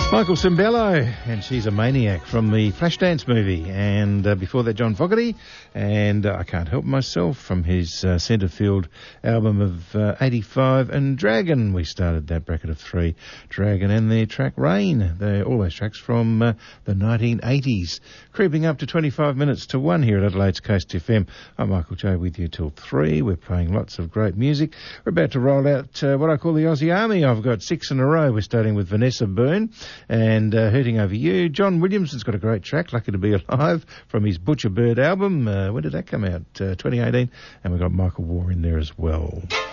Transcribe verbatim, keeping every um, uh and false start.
Michael Cimbello, and She's a Maniac from the Flashdance movie. And uh, before that, John Fogerty, and uh, I Can't Help Myself from his uh, Centrefield album of uh, eighty-five. And Dragon, we started that bracket of three. Dragon and their track Rain. They're all those tracks from uh, the nineteen eighties. Creeping up to twenty-five minutes to one here at Adelaide's Coast F M. I'm Michael J with you till three. We're playing lots of great music. We're about to roll out uh, what I call the Aussie Army. I've got six in a row. We're starting with Vanessa Byrne and uh, Hurting Over You. John Williamson's got a great track, Lucky to Be Alive, from his Butcher Bird album. Uh, when did that come out? Uh, twenty eighteen. And we've got Michael War in there as well.